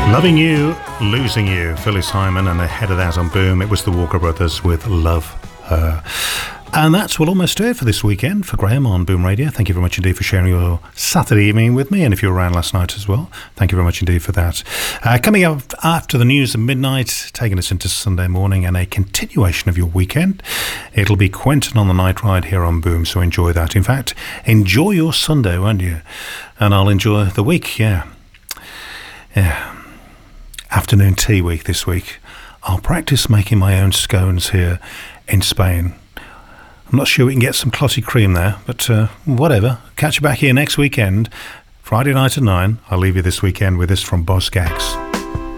Loving You, Losing You, Phyllis Hyman, and ahead of that on Boom, it was the Walker Brothers with Love Her. And that's will almost do it for this weekend for Graham on Boom Radio. Thank you very much indeed for sharing your Saturday evening with me, and if you were around last night as well, thank you very much indeed for that. Coming up after the news at midnight, taking us into Sunday morning and a continuation of your weekend, it'll be Quentin on the Night Ride here on Boom, so enjoy that. In fact, enjoy your Sunday, won't you? And I'll enjoy the week, yeah. Afternoon tea week this week. I'll practice making my own scones here in Spain. I'm not sure we can get some clotty cream there, but whatever. Catch you back here next weekend, Friday night at 9. I'll leave you this weekend with this from Boz Scaggs.